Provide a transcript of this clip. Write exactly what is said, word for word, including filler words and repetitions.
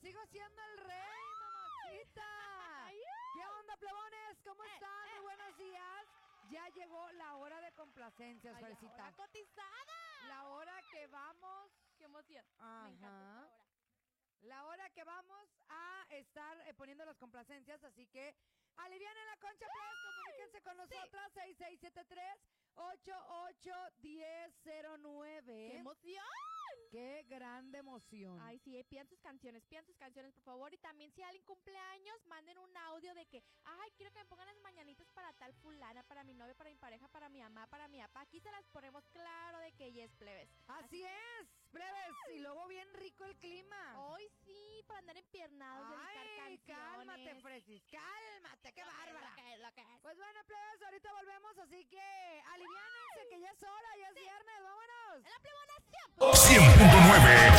sigo siendo el rey, mamacita. ¿Qué onda, plebones? ¿Cómo Eh, están? eh, Muy buenos días. Ya llegó la hora de complacencias, Ay, Felicita. ahora cotizada. La hora que vamos... Qué emoción. Ajá. Me encanta esta hora. La hora que vamos a estar eh, poniendo las complacencias, así que alivianen la concha, pues, comuníquense con nosotras, seis seis siete tres, ocho ocho, uno cero cero nueve. ¡Qué emoción! ¡Qué grande emoción! Ay, sí, pidan sus canciones, pidan sus canciones, por favor. Y también si alguien cumpleaños, manden un audio de que, ay, quiero que me pongan las mañanitas para tal fulana, para mi novia, para mi pareja, para mi mamá, para mi papá. Aquí se las ponemos claro de que ella es plebes. Así es, plebes, y luego bien rico el clima. Hoy sí, para andar empiernados, dedicar Ay, canciones. cálmate, Fresis, cálmate, qué Lo que es, bárbara. Lo que es, lo que es. Pues bueno, plebes, ahorita volvemos, así que aliviánense, que ya es hora, ya es viernes, vámonos. ¡En la plebonación! cien punto nueve